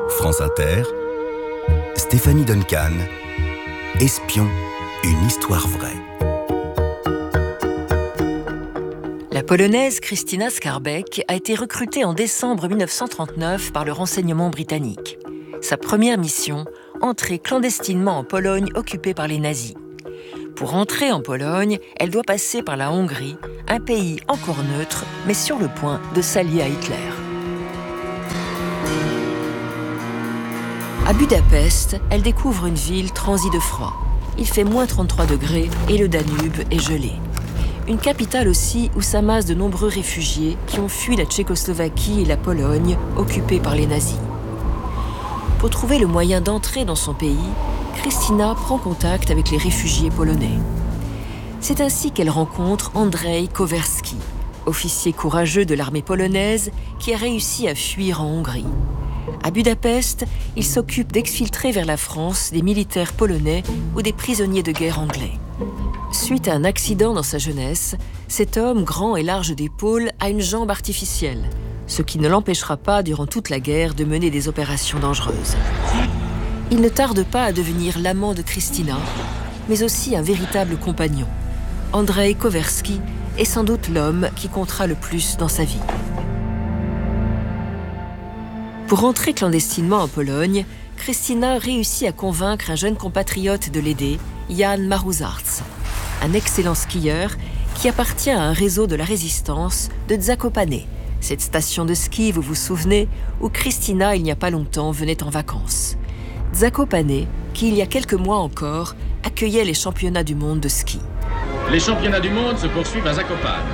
France Inter, Stéphanie Duncan, Espion, une histoire vraie. La Polonaise Krystyna Skarbek a été recrutée en décembre 1939 par le renseignement britannique. Sa première mission, entrer clandestinement en Pologne occupée par les nazis. Pour entrer en Pologne, elle doit passer par la Hongrie, un pays encore neutre, mais sur le point de s'allier à Hitler. À Budapest, elle découvre une ville transie de froid. Il fait moins 33 degrés et le Danube est gelé. Une capitale aussi où s'amassent de nombreux réfugiés qui ont fui la Tchécoslovaquie et la Pologne, occupées par les nazis. Pour trouver le moyen d'entrer dans son pays, Krystyna prend contact avec les réfugiés polonais. C'est ainsi qu'elle rencontre Andrzej Kowerski, officier courageux de l'armée polonaise qui a réussi à fuir en Hongrie. À Budapest, il s'occupe d'exfiltrer vers la France des militaires polonais ou des prisonniers de guerre anglais. Suite à un accident dans sa jeunesse, cet homme grand et large d'épaules a une jambe artificielle, ce qui ne l'empêchera pas durant toute la guerre de mener des opérations dangereuses. Il ne tarde pas à devenir l'amant de Krystyna, mais aussi un véritable compagnon. Andrzej Kowerski est sans doute l'homme qui comptera le plus dans sa vie. Pour entrer clandestinement en Pologne, Krystyna réussit à convaincre un jeune compatriote de l'aider, Jan Marusarz, un excellent skieur qui appartient à un réseau de la résistance de Zakopane, cette station de ski, vous vous souvenez, où Krystyna, il n'y a pas longtemps, venait en vacances. Zakopane, qui, il y a quelques mois encore, accueillait les championnats du monde de ski. Les championnats du monde se poursuivent à Zakopane.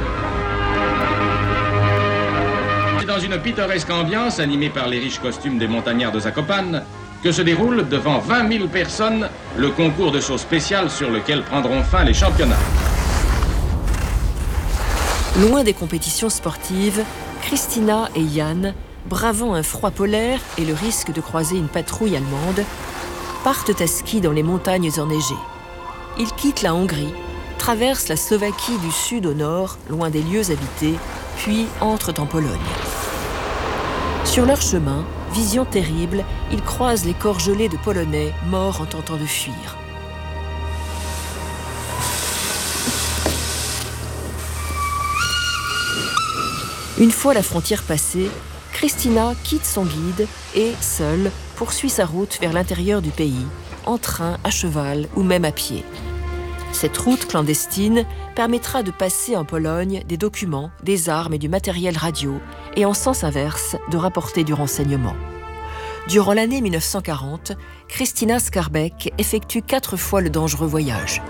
C'est dans une pittoresque ambiance animée par les riches costumes des montagnards de Zakopane que se déroule devant 20 000 personnes le concours de choses spéciales sur lequel prendront fin les championnats. Loin des compétitions sportives, Krystyna et Jan, bravant un froid polaire et le risque de croiser une patrouille allemande, partent à ski dans les montagnes enneigées. Ils quittent la Hongrie, traversent la Slovaquie du sud au nord, loin des lieux habités, puis entrent en Pologne. Sur leur chemin, vision terrible, ils croisent les corps gelés de Polonais morts en tentant de fuir. Une fois la frontière passée, Krystyna quitte son guide et, seule, poursuit sa route vers l'intérieur du pays, en train, à cheval ou même à pied. Cette route clandestine permettra de passer en Pologne des documents, des armes et du matériel radio, et en sens inverse, de rapporter du renseignement. Durant l'année 1940, Krystyna Skarbek effectue 4 fois le dangereux voyage.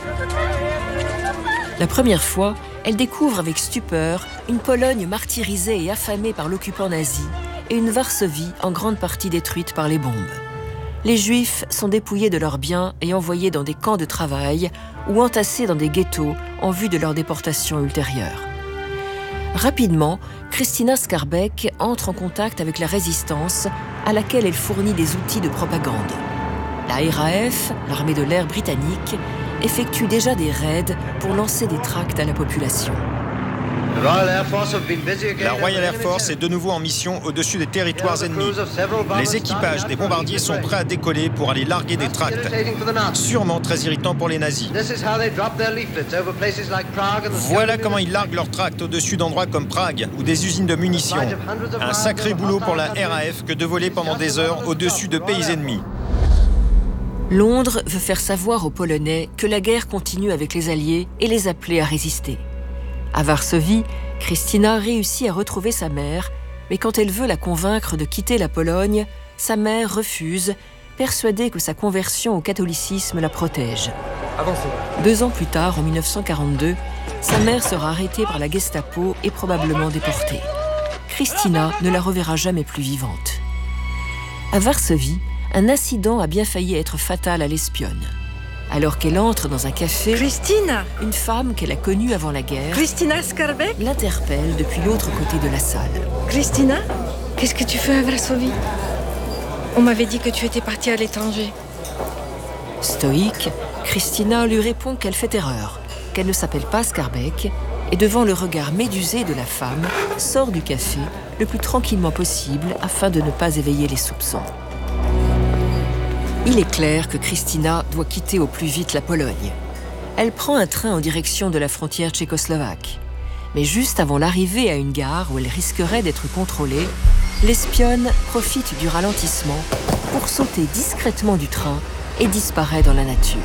La première fois, elle découvre avec stupeur une Pologne martyrisée et affamée par l'occupant nazi et une Varsovie en grande partie détruite par les bombes. Les Juifs sont dépouillés de leurs biens et envoyés dans des camps de travail ou entassés dans des ghettos en vue de leur déportation ultérieure. Rapidement, Krystyna Skarbek entre en contact avec la résistance à laquelle elle fournit des outils de propagande. La RAF, l'armée de l'air britannique, effectue déjà des raids pour lancer des tracts à la population. La Royal Air Force est de nouveau en mission au-dessus des territoires ennemis. Les équipages des bombardiers sont prêts à décoller pour aller larguer des tracts. Sûrement très irritant pour les nazis. Voilà comment ils larguent leurs tracts au-dessus d'endroits comme Prague ou des usines de munitions. Un sacré boulot pour la RAF que de voler pendant des heures au-dessus de pays ennemis. Londres veut faire savoir aux Polonais que la guerre continue avec les Alliés et les appeler à résister. À Varsovie, Krystyna réussit à retrouver sa mère, mais quand elle veut la convaincre de quitter la Pologne, sa mère refuse, persuadée que sa conversion au catholicisme la protège. Avancez. 2 ans plus tard, en 1942, sa mère sera arrêtée par la Gestapo et probablement déportée. Krystyna ne la reverra jamais plus vivante. À Varsovie, un incident a bien failli être fatal à l'espionne. Alors qu'elle entre dans un café, Krystyna, une femme qu'elle a connue avant la guerre, Krystyna Skarbek, l'interpelle depuis l'autre côté de la salle. Krystyna, qu'est-ce que tu fais à Varsovie? On m'avait dit que tu étais partie à l'étranger. Stoïque, Krystyna lui répond qu'elle fait erreur, qu'elle ne s'appelle pas Skarbek, et devant le regard médusé de la femme, sort du café, le plus tranquillement possible afin de ne pas éveiller les soupçons. Il est clair que Kristina doit quitter au plus vite la Pologne. Elle prend un train en direction de la frontière tchécoslovaque. Mais juste avant l'arrivée à une gare où elle risquerait d'être contrôlée, l'espionne profite du ralentissement pour sauter discrètement du train et disparaît dans la nature.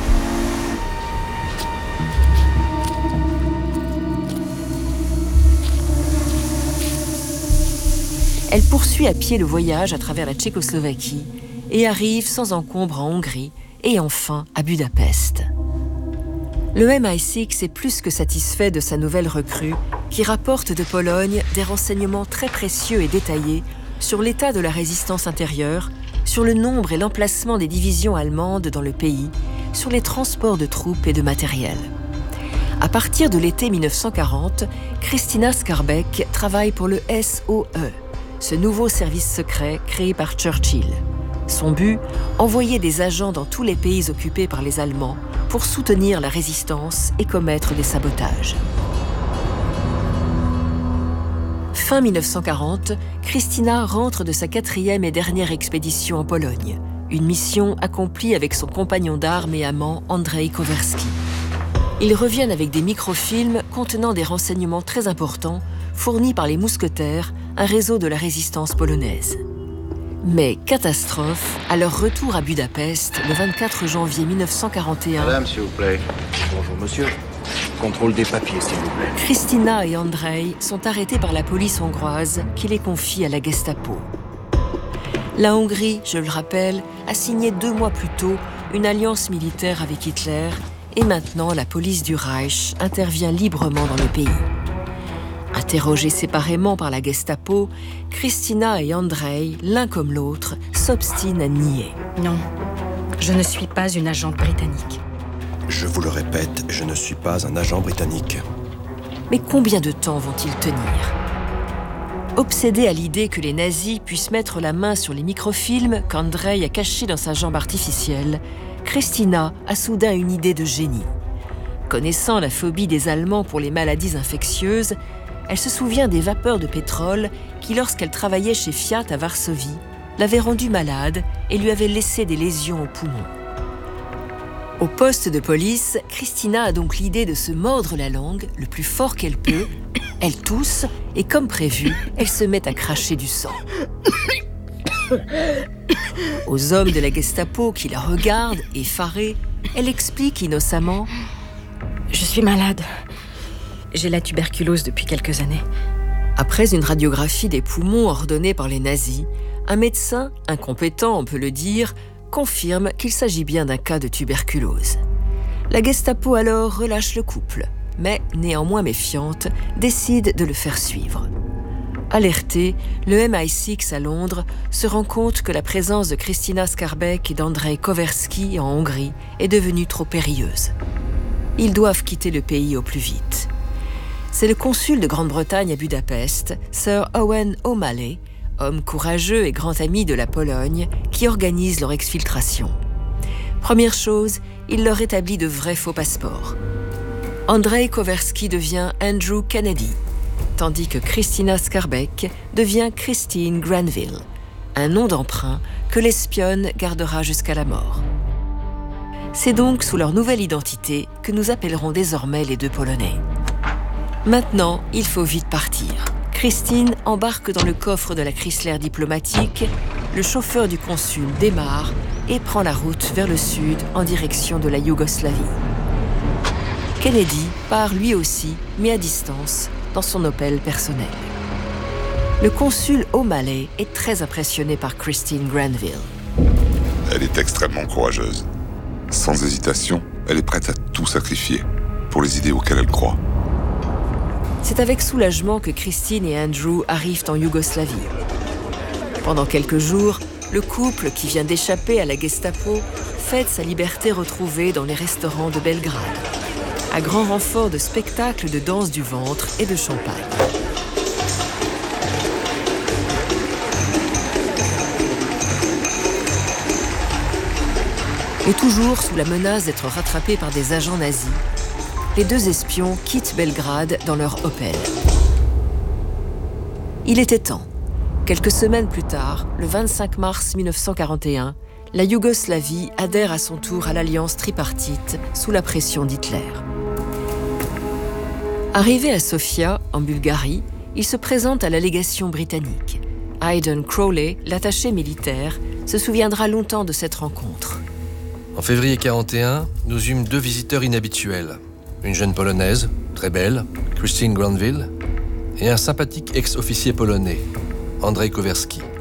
Elle poursuit à pied le voyage à travers la Tchécoslovaquie et arrive sans encombre en Hongrie et enfin à Budapest. Le MI6 est plus que satisfait de sa nouvelle recrue qui rapporte de Pologne des renseignements très précieux et détaillés sur l'état de la résistance intérieure, sur le nombre et l'emplacement des divisions allemandes dans le pays, sur les transports de troupes et de matériel. À partir de l'été 1940, Kristina Skarbek travaille pour le SOE, ce nouveau service secret créé par Churchill. Son but, envoyer des agents dans tous les pays occupés par les Allemands pour soutenir la résistance et commettre des sabotages. Fin 1940, Kristina rentre de sa 4e et dernière expédition en Pologne, une mission accomplie avec son compagnon d'armes et amant Andrzej Kowerski. Ils reviennent avec des microfilms contenant des renseignements très importants fournis par les mousquetaires, un réseau de la résistance polonaise. Mais catastrophe, à leur retour à Budapest, le 24 janvier 1941... Madame, s'il vous plaît. Bonjour, monsieur. Contrôle des papiers, s'il vous plaît. Kristina et Andrzej sont arrêtés par la police hongroise qui les confie à la Gestapo. La Hongrie, je le rappelle, a signé 2 mois plus tôt une alliance militaire avec Hitler et maintenant la police du Reich intervient librement dans le pays. Interrogés séparément par la Gestapo, Kristina et Andrzej, l'un comme l'autre, s'obstinent à nier. Non, je ne suis pas une agente britannique. Je vous le répète, je ne suis pas un agent britannique. Mais combien de temps vont-ils tenir ? Obsédé à l'idée que les nazis puissent mettre la main sur les microfilms qu'Andrzej a cachés dans sa jambe artificielle, Kristina a soudain une idée de génie. Connaissant la phobie des Allemands pour les maladies infectieuses, elle se souvient des vapeurs de pétrole qui, lorsqu'elle travaillait chez Fiat à Varsovie, l'avaient rendue malade et lui avaient laissé des lésions aux poumons. Au poste de police, Kristina a donc l'idée de se mordre la langue le plus fort qu'elle peut. Elle tousse et, comme prévu, elle se met à cracher du sang. Aux hommes de la Gestapo qui la regardent, effarés, elle explique innocemment « Je suis malade. J'ai la tuberculose depuis quelques années. » Après une radiographie des poumons ordonnée par les nazis, un médecin, incompétent on peut le dire, confirme qu'il s'agit bien d'un cas de tuberculose. La Gestapo alors relâche le couple, mais néanmoins méfiante, décide de le faire suivre. Alerté, le MI6 à Londres se rend compte que la présence de Kristina Skarbek et d'Andrzej Kowerski en Hongrie est devenue trop périlleuse. Ils doivent quitter le pays au plus vite. C'est le consul de Grande-Bretagne à Budapest, Sir Owen O'Malley, homme courageux et grand ami de la Pologne, qui organise leur exfiltration. Première chose, il leur établit de vrais faux passeports. Andrzej Kowerski devient Andrew Kennedy, tandis que Kristina Skarbek devient Christine Granville, un nom d'emprunt que l'espionne gardera jusqu'à la mort. C'est donc sous leur nouvelle identité que nous appellerons désormais les 2 Polonais. Maintenant, il faut vite partir. Christine embarque dans le coffre de la Chrysler diplomatique, le chauffeur du consul démarre et prend la route vers le sud en direction de la Yougoslavie. Kennedy part lui aussi, mais à distance, dans son Opel personnel. Le consul O'Malley est très impressionné par Christine Granville. Elle est extrêmement courageuse. Sans hésitation, elle est prête à tout sacrifier pour les idées auxquelles elle croit. C'est avec soulagement que Christine et Andrew arrivent en Yougoslavie. Pendant quelques jours, le couple qui vient d'échapper à la Gestapo fête sa liberté retrouvée dans les restaurants de Belgrade, à grand renfort de spectacles de danse du ventre et de champagne. Et toujours sous la menace d'être rattrapés par des agents nazis, les 2 espions quittent Belgrade dans leur Opel. Il était temps. Quelques semaines plus tard, le 25 mars 1941, la Yougoslavie adhère à son tour à l'alliance tripartite sous la pression d'Hitler. Arrivé à Sofia, en Bulgarie, il se présente à la légation britannique. Hayden Crowley, l'attaché militaire, se souviendra longtemps de cette rencontre. En février 1941, nous eûmes 2 visiteurs inhabituels. Une jeune Polonaise, très belle, Christine Granville, et un sympathique ex-officier polonais, Andrzej Kowerski.